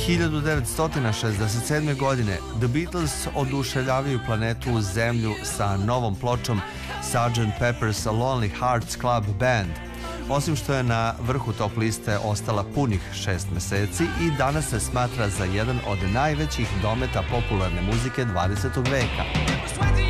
1967. godine The Beatles oduševljavaju planetu Zemlju sa novom pločom Sgt. Pepper's Lonely Hearts Club Band. Osim što je na vrhu top liste ostala punih 6 meseci i danas se smatra za jedan od najvećih dometa popularne muzike 20. veka.